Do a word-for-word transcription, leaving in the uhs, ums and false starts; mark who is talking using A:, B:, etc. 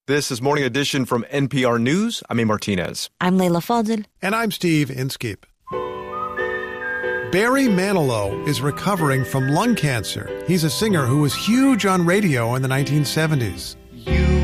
A: This is Morning Edition from N P R News. I'm A. Martinez.
B: I'm Leila Fadel.
C: And I'm Steve Inskeep. Barry Manilow is recovering from lung cancer. He's a singer who was huge on radio in the nineteen seventies.
D: You